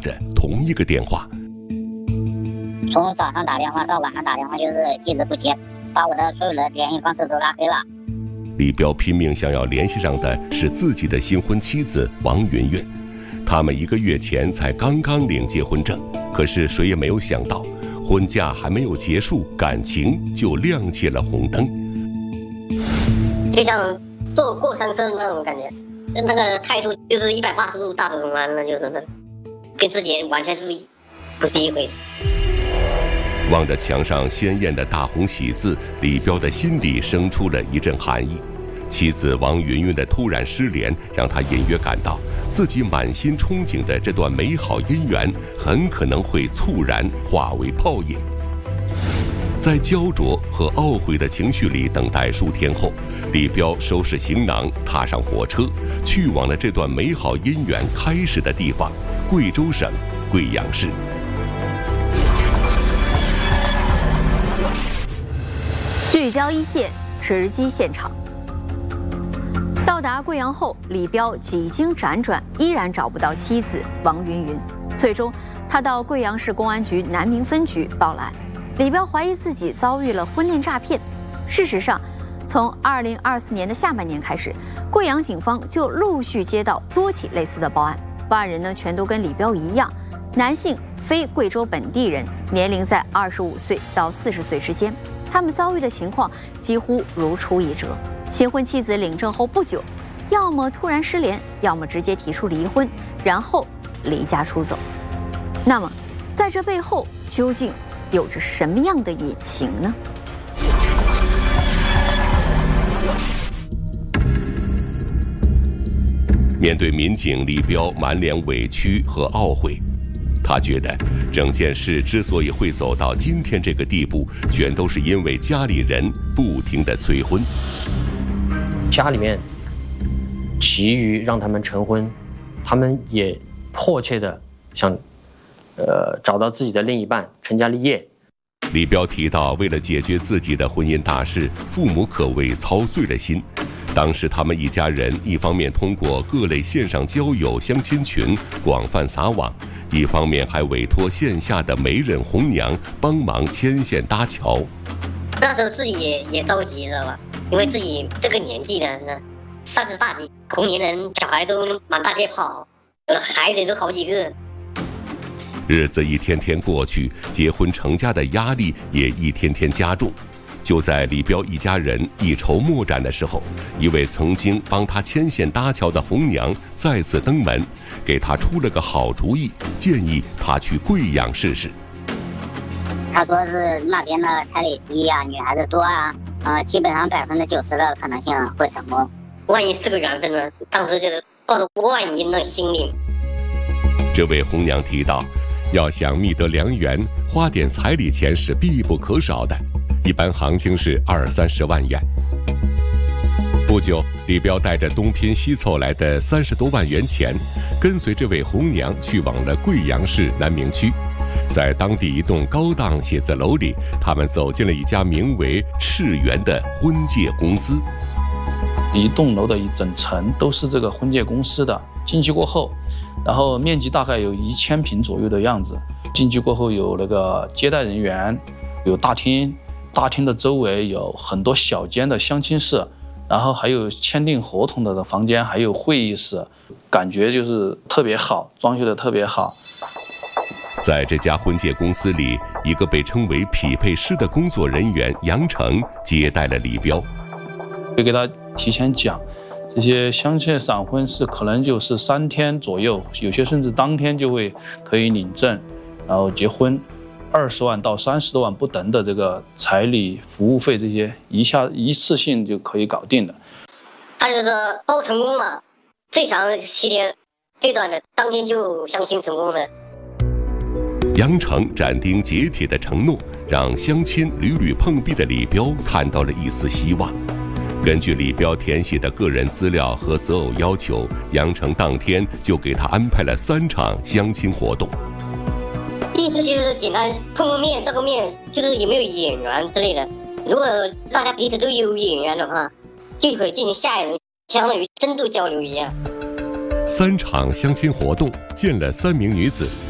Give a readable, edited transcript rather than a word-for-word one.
着同一个电话。 从早上打电话到晚上打电话，就是一直不接，把我的所有的联系方式都拉黑了。 李彪拼命想要联系上的是自己的新婚妻子王云云，他们1个月前才刚刚领结婚证，可是谁也没有想到，婚假还没有结束，感情就亮起了红灯。 就像坐过山车那种感觉，那个态度就是180度大转弯，那就是跟之前完全不是一回事。 望着墙上鲜艳的大红喜字，李彪的心里生出了一阵寒意。妻子王云云的突然失联，让他隐约感到自己满心憧憬的这段美好姻缘很可能会猝然化为泡影。在焦灼和懊悔的情绪里等待数天后，李彪收拾行囊，踏上火车，去往了这段美好姻缘开始的地方——贵州省贵阳市。 聚焦一线，直击现场。到达贵阳后，李彪几经辗转，依然找不到妻子王云云。最终，他到贵阳市公安局南明分局报了案。李彪怀疑自己遭遇了婚恋诈骗。事实上，从2024年的下半年开始，贵阳警方就陆续接到多起类似的报案。报案人呢，全都跟李彪一样，男性，非贵州本地人，年龄在25岁到40岁之间。他们遭遇的情况几乎如出一辙。新婚妻子领证后不久，要么突然失联，要么直接提出离婚，然后离家出走。那么，在这背后究竟有着什么样的隐情呢？ 面对民警，李彪满脸委屈和懊悔。他觉得整件事之所以会走到今天这个地步，全都是因为家里人不停地催婚。 家里面急于让他们成婚，他们也迫切地想找到自己的另一半，成家立业。 李彪提到，为了解决自己的婚姻大事，父母可谓操碎了心。当时他们一家人一方面通过各类线上交友相亲群广泛撒网，一方面还委托线下的媒人红娘帮忙牵线搭桥。 那时候自己也着急，知道吧？因为自己这个年纪了，那30大几，同龄人小孩都满大街跑，有的孩子都好几个。 日子一天天过去，结婚成家的压力也一天天加重。就在李彪一家人一筹莫展的时候，一位曾经帮他牵线搭桥的红娘再次登门，给他出了个好主意，建议他去贵阳试试。 他说是那边的彩礼低啊，女孩子多啊，基本上90%的可能性会成功。 万一是个缘分呢？当时就是抱着万一的心理。 这位红娘提到，要想觅得良缘，花点彩礼钱是必不可少的。一般行情是20-30万元。不久，李彪带着东拼西凑来的30多万元钱，跟随这位红娘去往了贵阳市南明区。在当地一栋高档写字楼里，他们走进了一家名为赤源的婚介公司。 一栋楼的一整层都是这个婚介公司的。进去过后，然后面积大概有1000平左右的样子。进去过后有那个接待人员，有大厅。大厅的周围有很多小间的相亲室，然后还有签订合同的房间，还有会议室，感觉就是特别好，装修的特别好。 在这家婚介公司里，一个被称为匹配师的工作人员杨成接待了李彪。 会给他提前讲，这些相亲闪婚是可能就是3天左右，有些甚至当天就会可以领证，然后结婚。20万到30多万不等的这个彩礼、服务费，这些一次性就可以搞定的。 他就说包成功了，最长7天，最短的当天就相亲成功了。 杨成斩钉截铁的承诺，让相亲屡屡碰壁的李彪看到了一丝希望。根据李彪填写的个人资料和择偶要求，杨成当天就给他安排了3场相亲活动。 意思就是简单碰个面、照个面，就是有没有眼缘之类的。如果大家彼此都有眼缘的话，就可以进行下一轮，相当于深度交流一样。 3场相亲活动，见了3名女子，